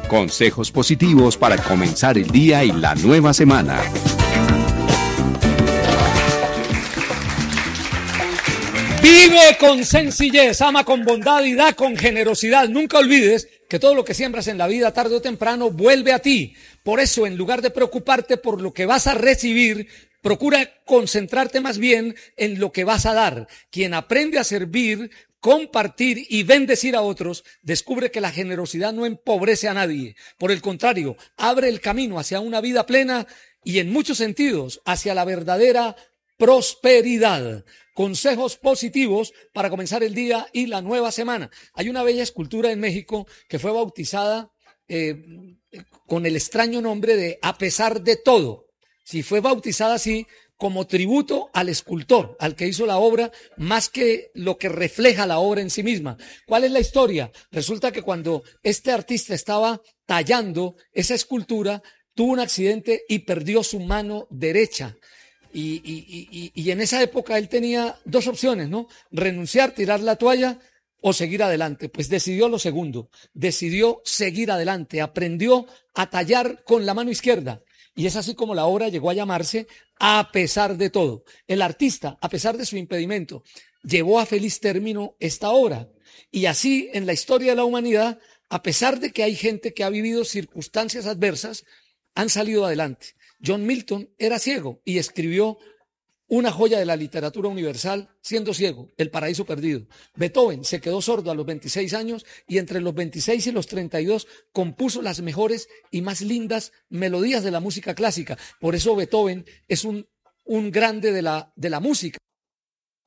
Consejos positivos para comenzar el día y la nueva semana. Vive con sencillez, ama con bondad y da con generosidad. Nunca olvides que todo lo que siembras en la vida, tarde o temprano, vuelve a ti. Por eso, en lugar de preocuparte por lo que vas a recibir, procura concentrarte más bien en lo que vas a dar. Quien aprende a servir, compartir y bendecir a otros, descubre que la generosidad no empobrece a nadie. Por el contrario, abre el camino hacia una vida plena y en muchos sentidos hacia la verdadera prosperidad. Consejos positivos para comenzar el día y la nueva semana. Hay una bella escultura en México que fue bautizada con el extraño nombre de A pesar de todo. Sí, fue bautizada así como tributo al escultor, al que hizo la obra, más que lo que refleja la obra en sí misma. ¿Cuál es la historia? Resulta que cuando este artista estaba tallando esa escultura, tuvo un accidente y perdió su mano derecha. Y en esa época él tenía dos opciones, ¿no? Renunciar, tirar la toalla o seguir adelante. Pues decidió lo segundo, decidió seguir adelante, aprendió a tallar con la mano izquierda. Y es así como la obra llegó a llamarse A pesar de todo. El artista, a pesar de su impedimento, llevó a feliz término esta obra. Y así, en la historia de la humanidad, a pesar de que hay gente que ha vivido circunstancias adversas, han salido adelante. John Milton era ciego y escribió una joya de la literatura universal siendo ciego, El paraíso perdido. Beethoven se quedó sordo a los 26 años y entre los 26 y los 32 compuso las mejores y más lindas melodías de la música clásica. Por eso Beethoven es un grande de la música.